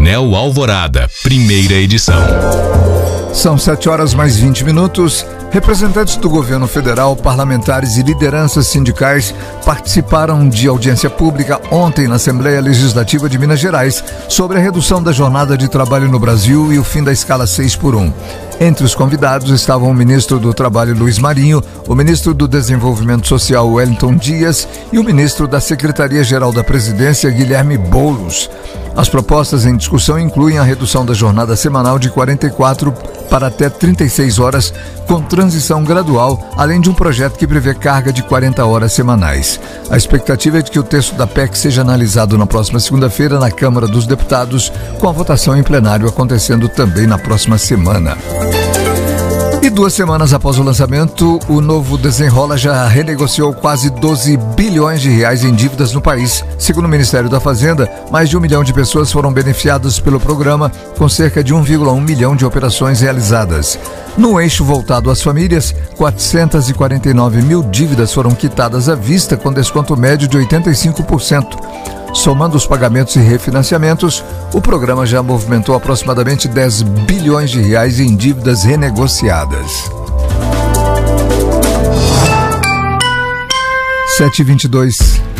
Painel Alvorada, primeira edição. São 7h mais 20. Representantes do governo federal, parlamentares e lideranças sindicais participaram de audiência pública ontem na Assembleia Legislativa de Minas Gerais sobre a redução da jornada de trabalho no Brasil e o fim da escala 6x1. Entre os convidados estavam o ministro do Trabalho, Luiz Marinho, o ministro do Desenvolvimento Social, Wellington Dias, e o ministro da Secretaria-Geral da Presidência, Guilherme Boulos. As propostas em discussão incluem a redução da jornada semanal de 44 para até 36 horas, com transição gradual, além de um projeto que prevê carga de 40 horas semanais. A expectativa é de que o texto da PEC seja analisado na próxima segunda-feira na Câmara dos Deputados, com a votação em plenário acontecendo também na próxima semana. E 2 semanas após o lançamento, o novo Desenrola já renegociou quase 12 bilhões de reais em dívidas no país. Segundo o Ministério da Fazenda, mais de 1 milhão de pessoas foram beneficiadas pelo programa, com cerca de 1,1 milhão de operações realizadas. No eixo voltado às famílias, 449 mil dívidas foram quitadas à vista, com desconto médio de 85%. Somando os pagamentos e refinanciamentos, o programa já movimentou aproximadamente 10 bilhões de reais em dívidas renegociadas. 7h22.